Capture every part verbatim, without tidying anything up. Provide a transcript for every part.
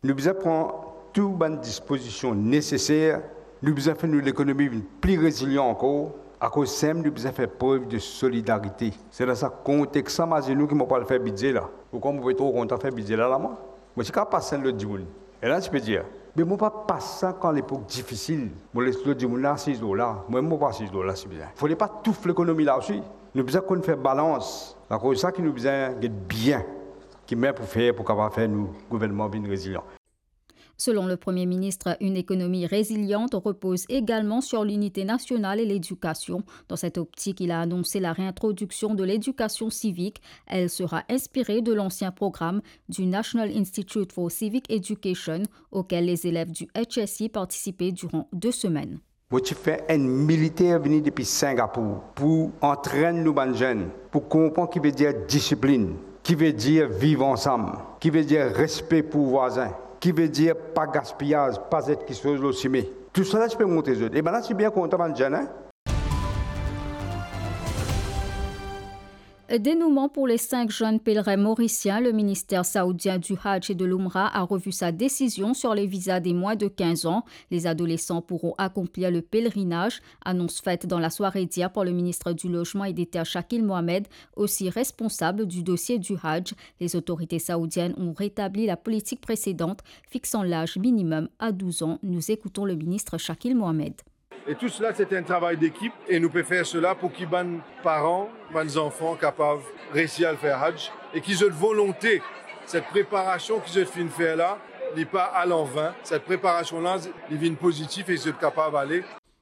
Nous devons prendre toutes les dispositions nécessaires. Nous devons faire l'économie plus résiliente encore. À cause de ça, nous devons faire preuve de solidarité. C'est dans ce contexte que nous qui ne pas faire budget là. Pourquoi vous pouvez trop content faire budget là, là moi? Moi, je ne peux pas passer le dimoun. Et là, je peux dire, mais je ne peux pas passer quand l'époque difficile. Je laisse le dimoun là, six dollars. Moi, je ne peux pas six dollars, c'est bien. Il ne faut pas tout l'économie là aussi. Nous devons faire balance. À cause de ça, nous devons être bien. Qui met pour faire, pour pouvoir faire nous, gouvernement bien résilient. Selon le Premier ministre, une économie résiliente repose également sur l'unité nationale et l'éducation. Dans cette optique, il a annoncé la réintroduction de l'éducation civique. Elle sera inspirée de l'ancien programme du National Institute for Civic Education, auquel les élèves du H S I participaient durant deux semaines. Moi, tu fais un militaire venu depuis Singapour pour entraîner nos jeunes, pour comprendre ce qui veut dire discipline, qui veut dire vivre ensemble, qui veut dire respect pour voisins, qui veut dire pas gaspillage, pas être qui chose aussi. Mais tout cela, je peux monter. Et bien là, je suis bien content de jeune, hein? Dénouement pour les cinq jeunes pèlerins mauriciens, le ministère saoudien du Hajj et de l'Umrah a revu sa décision sur les visas des moins de quinze ans. Les adolescents pourront accomplir le pèlerinage, annonce faite dans la soirée d'hier par le ministre du Logement et des Terres Shakil Mohamed, aussi responsable du dossier du Hajj. Les autorités saoudiennes ont rétabli la politique précédente, fixant l'âge minimum à douze ans. Nous écoutons le ministre Shakil Mohamed. Et tout cela, c'est un travail d'équipe et nous pouvons faire cela pour qu'ils les parents, les enfants capables de réussir à le faire Hajj et qu'ils aient de volonté. Cette préparation qu'ils ont fait faire là, n'est pas à l'envain. Cette préparation-là, ils viennent positifs et ils sont capables d'aller.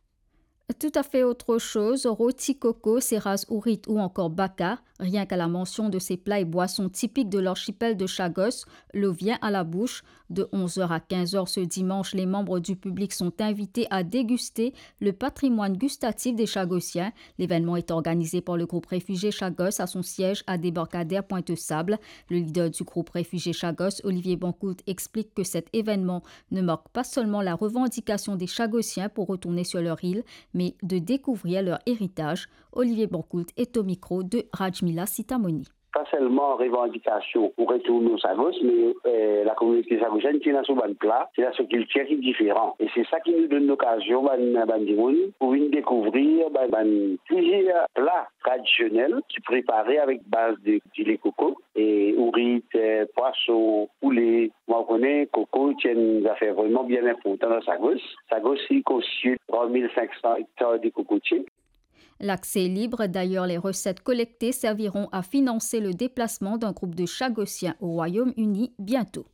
Tout à fait autre chose, rôti coco, séras ourit ou encore baka. Rien qu'à la mention de ces plats et boissons typiques de l'archipel de Chagos, l'eau vient à la bouche. De onze heures à quinze heures ce dimanche, les membres du public sont invités à déguster le patrimoine gustatif des Chagossiens. L'événement est organisé par le groupe Réfugiés Chagos à son siège à Débarcadère Pointe-Sable. Le leader du groupe Réfugiés Chagos, Olivier Bancoult, explique que cet événement ne marque pas seulement la revendication des Chagossiens pour retourner sur leur île, mais de découvrir leur héritage. Olivier Bancoult est au micro de Rajmila Sitamoni. Pas seulement revendication pour retourner au Sagos, mais euh, la communauté sagossienne qui est dans son bon plat, c'est la culture qui est différente. Et c'est ça qui nous donne l'occasion pour venir découvrir ben, ben, plusieurs plats traditionnels qui sont préparés avec base de gilet coco et ourit, euh, poisson, poulet. Moi, on connaît coco, c'est une affaire vraiment bien importante dans Sagos. Sagos, il constitue trois mille cinq cents hectares de cocotiers. L'accès est libre, d'ailleurs les recettes collectées serviront à financer le déplacement d'un groupe de Chagossiens au Royaume-Uni bientôt.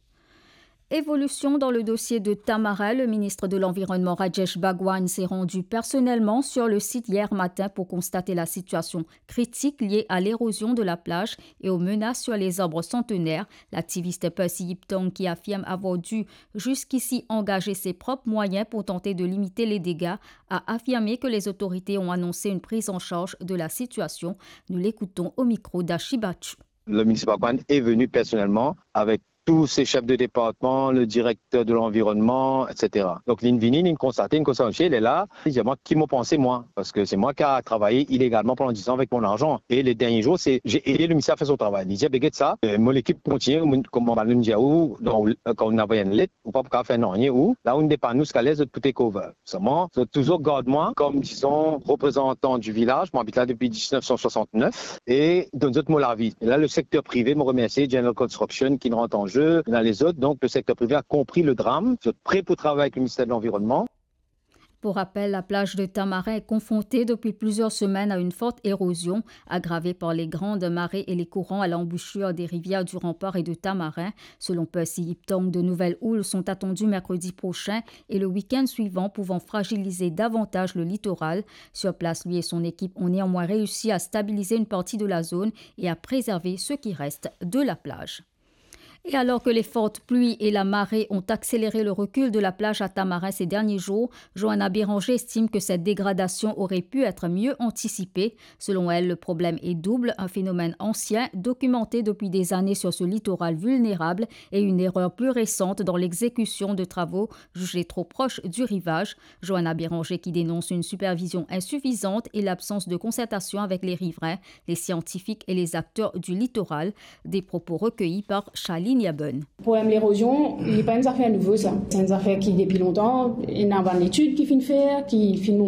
Évolution dans le dossier de Tamarin, le ministre de l'Environnement Rajesh Bhagwan s'est rendu personnellement sur le site hier matin pour constater la situation critique liée à l'érosion de la plage et aux menaces sur les arbres centenaires. L'activiste Percy Yiptong, qui affirme avoir dû jusqu'ici engager ses propres moyens pour tenter de limiter les dégâts, a affirmé que les autorités ont annoncé une prise en charge de la situation. Nous l'écoutons au micro d'Achibachu. Le ministre Bhagwan est venu personnellement avec tous ces chefs de département, le directeur de l'environnement, et cetera. Donc, l'Invini, il constaté, il constaté, il est là. Il dit, moi, qui m'a pensé, moi? Parce que c'est moi qui a travaillé illégalement pendant dix ans avec mon argent. Et les derniers jours, c'est, j'ai aidé le ministère à faire son travail. Il dit, béguet ça, euh, mon équipe continue, comme on va le dire, où, quand on a une lettre, ou pas pour faire non, ou, là, on dépend nous, ce qu'à l'aise de tout est cover. Seulement, c'est toujours garde-moi, comme, disons, représentant du village. Moi, j'habite là depuis dix-neuf cent soixante-neuf. Et, dans d'autres mots, la vie. Et là, le secteur privé me remercie, General Construction, qui nous rentre en jeu. Dans les autres, donc le secteur privé a compris le drame, ils sont prêts pour travailler avec le ministère de l'Environnement. Pour rappel, la plage de Tamarin est confrontée depuis plusieurs semaines à une forte érosion, aggravée par les grandes marées et les courants à l'embouchure des rivières du Rempart et de Tamarin. Selon Percy Yiptong, de nouvelles houles sont attendues mercredi prochain et le week-end suivant, pouvant fragiliser davantage le littoral. Sur place, lui et son équipe ont néanmoins réussi à stabiliser une partie de la zone et à préserver ce qui reste de la plage. Et alors que les fortes pluies et la marée ont accéléré le recul de la plage à Tamarin ces derniers jours, Johanna Béranger estime que cette dégradation aurait pu être mieux anticipée. Selon elle, le problème est double, un phénomène ancien, documenté depuis des années sur ce littoral vulnérable et une erreur plus récente dans l'exécution de travaux jugés trop proches du rivage. Johanna Béranger qui dénonce une supervision insuffisante et l'absence de concertation avec les riverains, les scientifiques et les acteurs du littoral. Des propos recueillis par Chaline Niabonne. Pour l'érosion, il n'est pas une affaire nouveau ça. C'est une affaire qui depuis longtemps, il y a une étude qui finit faire, qui finit